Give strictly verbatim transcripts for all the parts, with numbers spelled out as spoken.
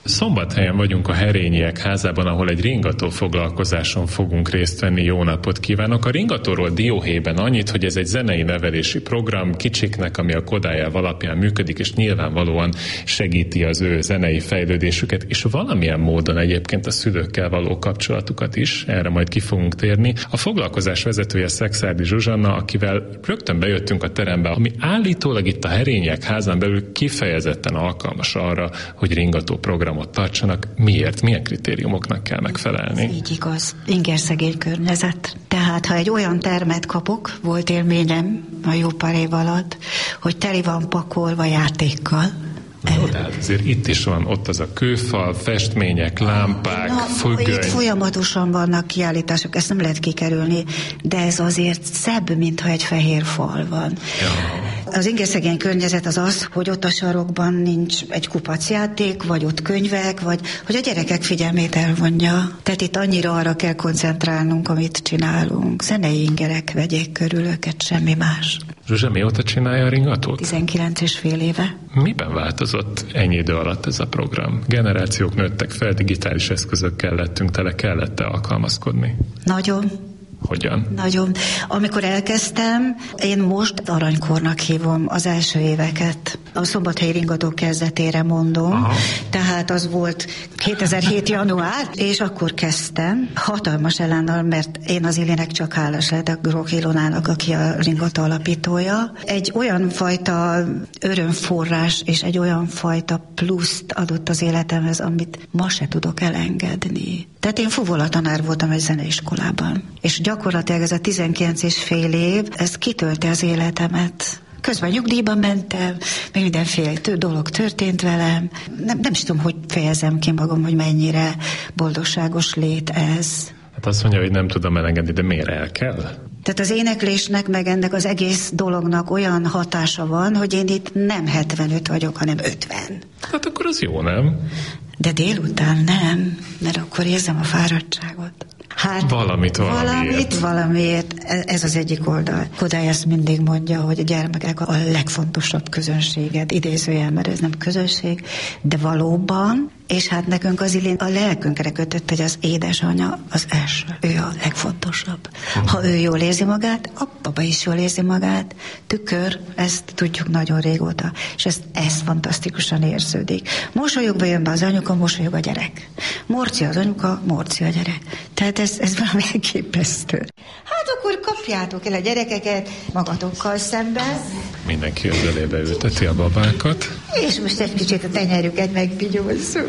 Szombathelyen vagyunk a Herényiek házában, ahol egy ringató foglalkozáson fogunk részt venni. Jó napot kívánok! A ringatóról dióhéjban annyit, hogy ez egy zenei nevelési program kicsiknek, ami a Kodály alapján működik, és nyilvánvalóan segíti az ő zenei fejlődésüket, és valamilyen módon egyébként a szülőkkel való kapcsolatukat is, erre majd ki fogunk térni. A foglalkozás vezetője Szekszárdi Zsuzsanna, akivel rögtön bejöttünk a terembe, ami állítólag itt a Herényiek házán belül kifejezetten alkalmas arra, hogy ringató program tartsanak. Miért? Milyen kritériumoknak kell megfelelni? Ez így igaz. Ingerszegény környezet. Tehát, ha egy olyan termet kapok, volt élményem a jó pár év alatt, hogy teli van pakolva játékkal. Jó, de hát azért itt is van, ott az a kőfal, festmények, lámpák, Na, függöny. Itt folyamatosan vannak kiállítások, ezt nem lehet kikerülni, de ez azért szebb, mintha egy fehér fal van. Ja. Az ingerszegény környezet az az, hogy ott a sarokban nincs egy kupacjáték, vagy ott könyvek, vagy hogy a gyerekek figyelmét elvonja. Tehát itt annyira arra kell koncentrálnunk, amit csinálunk. Zenei ingerek vegyék körül őket, semmi más. Zsuzsa, mióta csinálja a ringatót? tizenkilenc és fél éve. Miben változott ennyi idő alatt ez a program? Generációk nőttek fel, digitális eszközökkel lettünk tele, kellett-e alkalmazkodni? Nagyon. Hogyan? Nagyon. Amikor elkezdtem, én most aranykornak hívom az első éveket. A Szombathelyi ringató kezdetére mondom. Aha. Tehát az volt kétezer-hét január, és akkor kezdtem. Hatalmas elánnal, mert én az Illinek csak hálás lehetek, Grók Ilonának, aki a ringató alapítója. Egy olyan fajta örömforrás, és egy olyan fajta pluszt adott az életemhez, amit ma se tudok elengedni. Tehát én fuvola-tanár voltam egy zeneiskolában. És gyakorlatilag ez a tizenkilenc és fél év, ez kitölte az életemet. Közben nyugdíjba mentem, még mindenféle dolog történt velem. Nem, nem is tudom, hogy fejezem ki magam, hogy mennyire boldogságos lét ez. Hát azt mondja, hogy nem tudom elengedni, de miért el kell? Tehát az éneklésnek, meg ennek az egész dolognak olyan hatása van, hogy én itt nem hetvenöt vagyok, hanem ötven. Hát akkor az jó, nem? De délután nem, mert akkor érzem a fáradtságot. Hát valamit valamiért. Valamit valamiért. Ez az egyik oldal. Kodály ezt mindig mondja, hogy a gyermekek a legfontosabb közönséged, idézőjel, mert ez nem közönség, de valóban, és hát nekünk az Illén a lelkünkre kötött, hogy az édesanyja az első. Ő a legfontosabb. Ha ő jól érzi magát, a baba is jól érzi magát. Tükör, ezt tudjuk nagyon régóta, és ez, ez fantasztikusan érződik. Mosolyogva jön be az anyuka, mosolyog a gyerek. Morci az anyuka, morci a gyerek. Tehát ez, ez valami elképesztő. Hát akkor kapjátok el a gyerekeket magatokkal szemben. Mindenki az elébe ülteti a babákat. És most egy kicsit a tenyerüket megvigyózzuk.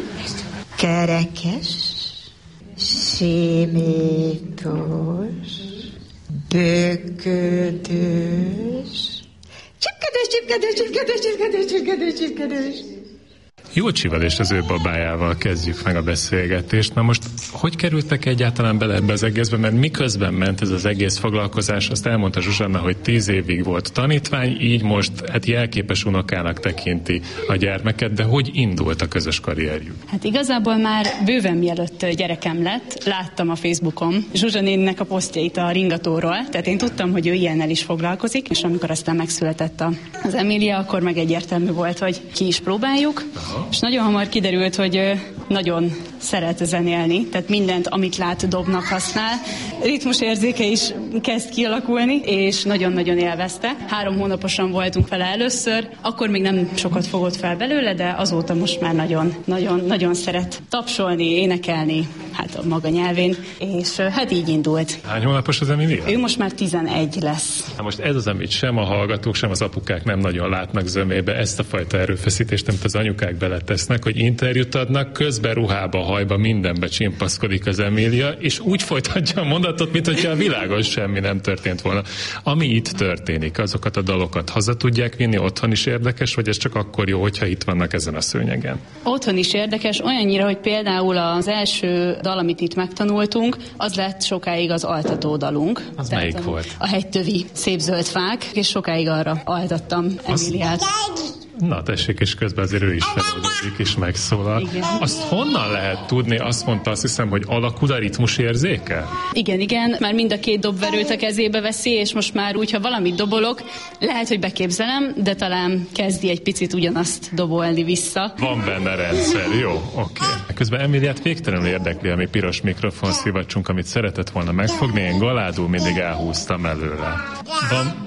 Kerekes, simítós, böködős, csipkedős, csipkedős, csipkedős, csipkedős, csipkedős, csipkedős. Jócsival és az ő babájával kezdjük meg a beszélgetést. Na most, hogy kerültek egyáltalán bele ebbe az egészbe, mert miközben ment ez az egész foglalkozás, azt elmondta Zsuzsanna, hogy tíz évig volt tanítvány, így most hát jelképes unokának tekinti a gyermeket, de hogy indult a közös karrierjük? Hát igazából már bőven mielőtt gyerekem lett, láttam a Facebookon Zsuzsa néninek a posztjait a ringatóról, tehát én tudtam, hogy ő ilyennel is foglalkozik, és amikor aztán megszületett az Emília, akkor meg egyértelmű volt, hogy ki is próbáljuk. Aha. És nagyon hamar kiderült, hogy nagyon szeret zenélni, tehát mindent, amit lát, dobnak használ. Ritmusérzéke is kezd kialakulni, és nagyon-nagyon élvezte. Három hónaposan voltunk vele először, akkor még nem sokat fogott fel belőle, de azóta most már nagyon, nagyon, nagyon szeret tapsolni, énekelni, hát a maga nyelvén, és hát így indult. Hány hónapos az Emília? Ő most már tizenegy lesz. Na most ez az, amit sem a hallgatók, sem az apukák nem nagyon látnak zömébe, ezt a fajta erőfeszítést, amit az anyukák beletesznek, hogy interjút adnak, közben ruhába, hajba, mindenbe csimpaszkodik az Emília, és úgy folytatja a mondatot, mint hogyha a világon semmi nem történt volna. Ami itt történik, azokat a dalokat haza tudják vinni, otthon is érdekes, vagy ez csak akkor jó, hogyha itt vannak ezen a szőnyegen? Otthon is érdekes, olyannyira, hogy például az első dal, amit itt megtanultunk, az lett sokáig az altató dalunk. Az melyik a, volt? A hegytövi szép zöld fák, és sokáig arra altattam Emíliát. Na tessék, és közben azért ő is feloldódik, és megszólal. Igen. Azt honnan lehet tudni? Azt mondta, azt hiszem, hogy alakul a ritmus érzéke? Igen, igen, már mind a két dobverőt a kezébe veszi, és most már úgy, ha valamit dobolok, lehet, hogy beképzelem, de talán kezdi egy picit ugyanazt dobolni vissza. Van benne rendszer, jó, oké. Okay. Közben Emiliát végtelenül érdekli a mi piros mikrofon szivacsunk, amit szeretett volna megfogni, én galádul mindig elhúztam előle. Van...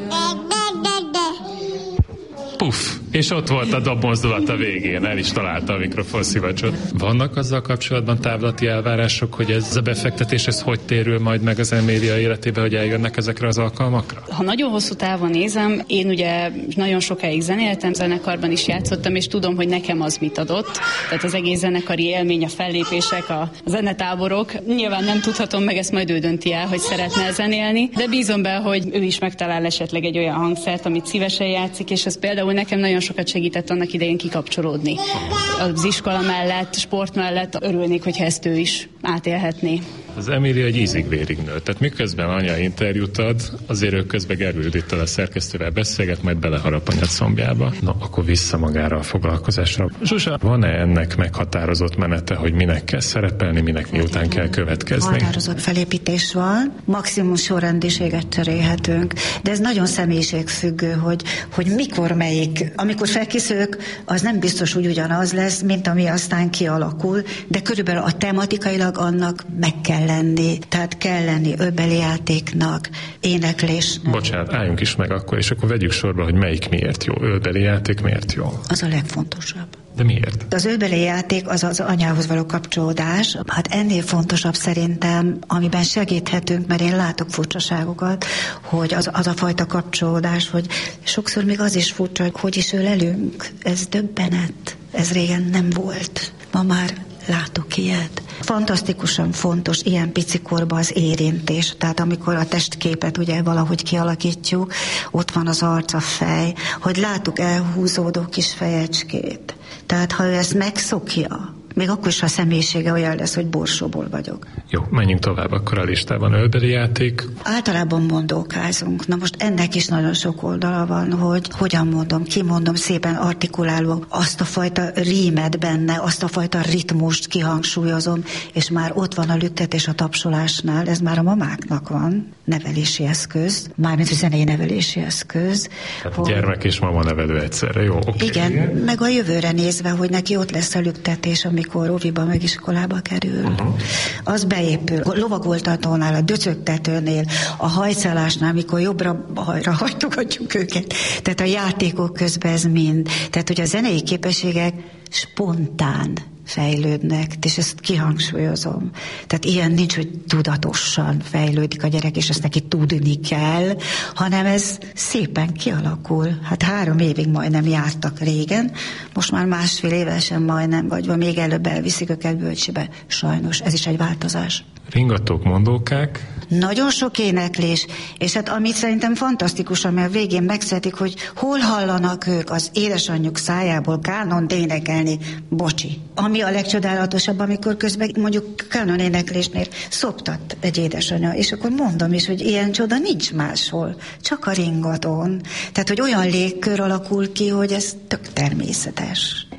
Puff! És ott volt a dobmozdulat a végén, el is találta a mikrofonszívacsot. Vannak azzal kapcsolatban távlati elvárások, hogy ez a befektetés, ez hogy térül majd meg az Emilia életébe, hogy eljönnek ezekre az alkalmakra? Ha nagyon hosszú távon nézem, én ugye nagyon sokáig zenéltem, zenekarban is játszottam, és tudom, hogy nekem az mit adott. Tehát az egész zenekari élmény, a fellépések, a zenetáborok. Nyilván nem tudhatom meg, ezt majd ő dönti el, hogy szeretne zenélni, de bízom be, hogy ő is megtalál esetleg egy olyan hangszert, amit szívesen játszik, és ez például nekem nagyon sokat segített annak idején kikapcsolódni. Az iskola mellett, sport mellett örülnék, hogyha ezt ő is átélhetné. Az Emilia egy ízig-vérig nő. Tehát miközben anya interjút ad, azért ő közben Gergődittel a szerkesztővel beszélget, majd beleharap anyad combjába. Na, akkor vissza magára a foglalkozásra. Zsuzsa, van-e ennek meghatározott menete, hogy minek kell szerepelni, minek miután kell következni? Határozott felépítés van, maximum sorrendiséget cserélhetünk, de ez nagyon személyiségfüggő, hogy, hogy mikor melyik. Amikor felkészülök, az nem biztos úgy ugyanaz lesz, mint ami aztán kialakul, de körülbelül a tematikailag annak meg kell lenni. Tehát kell lenni öbbeli játéknak, éneklésnek. Bocsánat, álljunk is meg akkor, és akkor vegyük sorba, hogy melyik miért jó. Öbbeli játék miért jó? Az a legfontosabb. De miért? Az öbbeli játék az az anyához való kapcsolódás. Hát ennél fontosabb szerintem, amiben segíthetünk, mert én látok furcsaságokat, hogy az, az a fajta kapcsolódás, hogy sokszor még az is furcsa, hogy hogy is ölelünk. Ez döbbenet. Ez régen nem volt. Ma már látok ilyet. Fantasztikusan fontos ilyen picikorban az érintés. Tehát amikor a testképet ugye valahogy kialakítjuk, ott van az arc, a fej, hogy látuk elhúzódó kis fejecskét. Tehát ha ő ezt megszokja, még akkor is, ha a személyisége olyan lesz, hogy borsóból vagyok. Jó, menjünk tovább akkor a listában. Ölbeli játék. Általában mondókázunk. Na most ennek is nagyon sok oldala van, hogy hogyan mondom, kimondom szépen artikulálva azt a fajta rímet benne, azt a fajta ritmust kihangsúlyozom, és már ott van a lüktetés a tapsolásnál, ez már a mamáknak van, nevelési eszköz, mármint a zenei nevelési eszköz. Tehát hogy... gyermek és mama nevelő egyszerre, jó? Okay. Igen, meg a jövőre nézve, hogy neki ott lesz a lüktetés, amikor óviba meg iskolába kerül. Uh-huh. Az beépül. Lovagoltatónál, a döcögtetőnél, a hajszálásnál, amikor jobbra-balra hajtogatjuk őket. Tehát a játékok közben ez mind. Tehát, hogy a zenei képességek spontán fejlődnek, és ezt kihangsúlyozom. Tehát ilyen nincs, hogy tudatosan fejlődik a gyerek, és ezt neki tudni kell, hanem ez szépen kialakul. Hát három évig majdnem jártak régen, most már másfél évesen majdnem, vagy még előbb elviszik őket bölcsibe. Sajnos, ez is egy változás. Ringatók, mondókák. Nagyon sok éneklés, és hát amit szerintem fantasztikus, ami a végén megszeretik, hogy hol hallanak ők az édesanyjuk szájából kánon énekelni, bocsi. Ami a legcsodálatosabb, amikor közben mondjuk kánon éneklésnél szoptat egy édesanya, és akkor mondom is, hogy ilyen csoda nincs máshol, csak a ringatón. Tehát, hogy olyan légkör alakul ki, hogy ez tök természetes.